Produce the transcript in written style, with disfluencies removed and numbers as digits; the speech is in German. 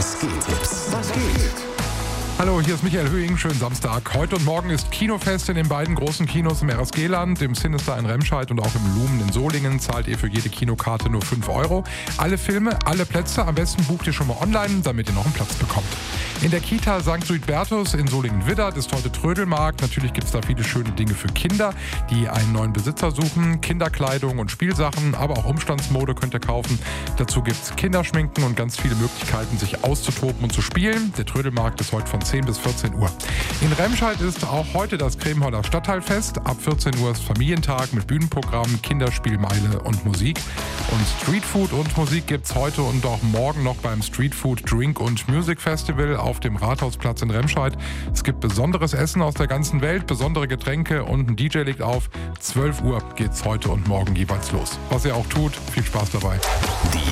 Was geht Tipps? Was geht? Hallo, hier ist Michael Höhing. Schönen Samstag. Heute und morgen ist Kinofest in den beiden großen Kinos im RSG-Land, im Sinister in Remscheid und auch im Lumen in Solingen. Zahlt ihr für jede Kinokarte nur 5 €. Alle Filme, alle Plätze. Am besten bucht ihr schon mal online, damit ihr noch einen Platz bekommt. In der Kita St. Suidbertus in Solingen-Widdert ist heute Trödelmarkt. Natürlich gibt es da viele schöne Dinge für Kinder, die einen neuen Besitzer suchen. Kinderkleidung und Spielsachen, aber auch Umstandsmode könnt ihr kaufen. Dazu gibt es Kinderschminken und ganz viele Möglichkeiten, sich auszutoben und zu spielen. Der Trödelmarkt ist heute von 10 bis 14 Uhr. In Remscheid ist auch heute das Cremholler Stadtteilfest. Ab 14 Uhr ist Familientag mit Bühnenprogramm, Kinderspielmeile und Musik. Und Streetfood und Musik gibt es heute und auch morgen noch beim Streetfood Drink und Music Festival auf dem Rathausplatz in Remscheid. Es gibt besonderes Essen aus der ganzen Welt, besondere Getränke und ein DJ legt auf. 12 Uhr geht's heute und morgen jeweils los. Was ihr auch tut, viel Spaß dabei. Die